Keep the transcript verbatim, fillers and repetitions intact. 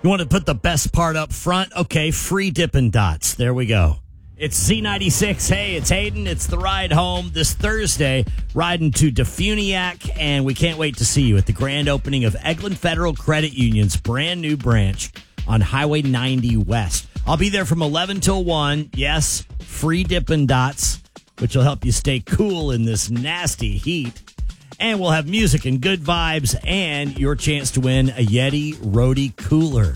You want to put the best part up front? Okay, free Dippin' Dots. There we go. It's Z ninety-six. Hey, it's Hayden. It's the ride home this Thursday, riding to Defuniak, and we can't wait to see you at the grand opening of Eglin Federal Credit Union's brand new branch on Highway ninety West. I'll be there from eleven till one. Yes, free Dippin' Dots, which will help you stay cool in this nasty heat. And we'll have music and good vibes and your chance to win a Yeti Roadie cooler.